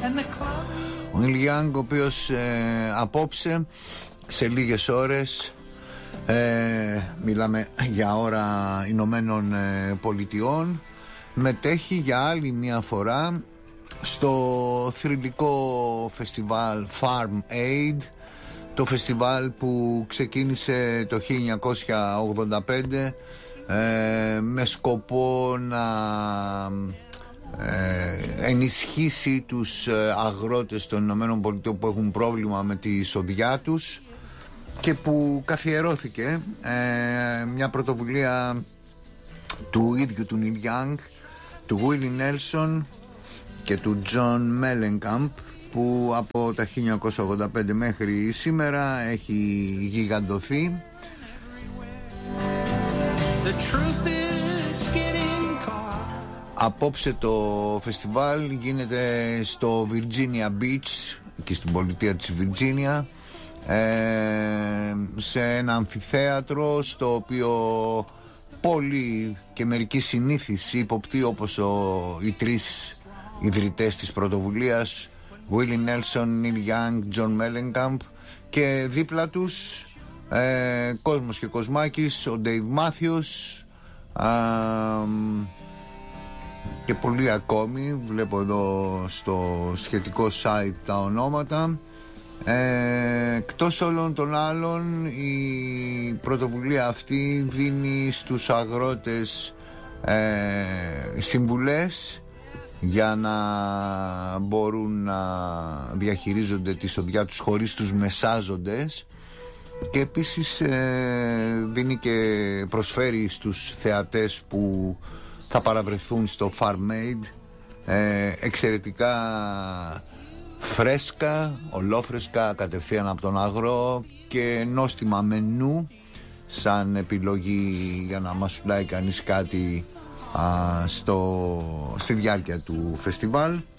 Ο Νίλ Γιάνγκ, ο οποίος απόψε σε λίγες ώρες, μιλάμε για ώρα Ηνωμένων Πολιτειών, μετέχει για άλλη μια φορά στο θρυλικό φεστιβάλ Farm Aid, το φεστιβάλ που ξεκίνησε το 1985 με σκοπό να ενισχύσει τους αγρότες των Ηνωμένων Πολιτειών που έχουν πρόβλημα με τη σοδιά τους, και που καθιερώθηκε μια πρωτοβουλία του ίδιου του Νίλ Γιάνγκ, του Βίλι Νέλσον και του Τζον Μέλενκαμπ, που από τα 1985 μέχρι σήμερα έχει γιγαντωθεί. Απόψε το φεστιβάλ γίνεται στο Virginia Beach, και στην πολιτεία της Βιρτζίνια, σε ένα αμφιθέατρο στο οποίο πολλοί και μερικοί συνήθεις ύποπτοι, όπως οι τρεις ιδρυτές της πρωτοβουλίας, Willie Nelson, Neil Young, John Mellencamp, και δίπλα τους κόσμος και κοσμάκης, ο Dave Matthews και πολλοί ακόμη. Βλέπω εδώ στο σχετικό site τα ονόματα. Εκτός όλων των άλλων, η πρωτοβουλία αυτή δίνει στους αγρότες συμβουλές για να μπορούν να διαχειρίζονται τη σοδιά τους χωρίς τους μεσάζοντες, και επίσης δίνει και προσφέρει στους θεατές που θα παραβρεθούν στο Farm Aid εξαιρετικά φρέσκα, ολόφρεσκα, κατευθείαν από τον αγρό, και νόστιμα μενού σαν επιλογή για να μασουλάει κανείς κάτι στη διάρκεια του φεστιβάλ.